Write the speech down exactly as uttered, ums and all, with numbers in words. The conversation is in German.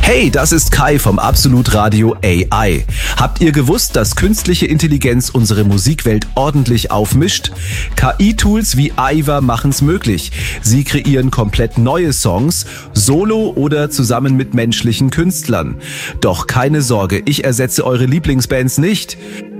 Hey, das ist Kai vom Absolut Radio A I. Habt ihr gewusst, dass künstliche Intelligenz unsere Musikwelt ordentlich aufmischt? K I-Tools wie Aiva machen's möglich. Sie kreieren komplett neue Songs, solo oder zusammen mit menschlichen Künstlern. Doch keine Sorge, ich ersetze eure Lieblingsbands nicht.